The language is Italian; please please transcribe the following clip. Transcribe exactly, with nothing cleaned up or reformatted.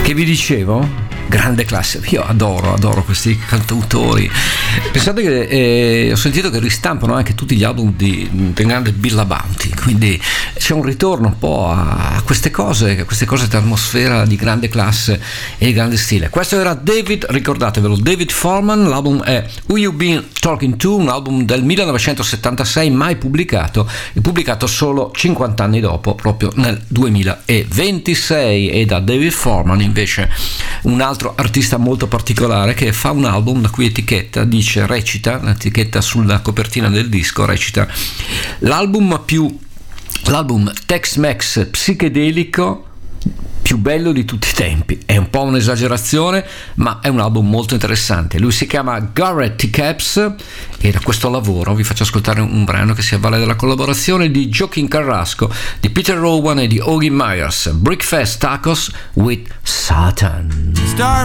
Che vi dicevo? Grande classe, io adoro, adoro questi cantautori. Pensate che eh, ho sentito che ristampano anche tutti gli album di, del grande Bill Bounty, quindi c'è un ritorno un po' a queste cose, a queste cose di atmosfera di grande classe e di grande stile. Questo era David, ricordatevelo, David Foreman, l'album è Who You Been Talking To, un album del millenovecentosettantasei, mai pubblicato, e pubblicato solo cinquanta anni dopo, proprio nel duemilaventisei. E da David Foreman invece un altro artista molto particolare che fa un album la cui etichetta dice, recita, l'etichetta sulla copertina del disco recita: l'album più l'album Tex-Mex psichedelico più bello di tutti i tempi. È un po' un'esagerazione, ma è un album molto interessante. Lui si chiama Garrett T. Capps e da questo lavoro vi faccio ascoltare un brano che si avvale della collaborazione di Joaquin Carrasco, di Peter Rowan e di Ogie Myers, Brickfest Tacos with Satan. Star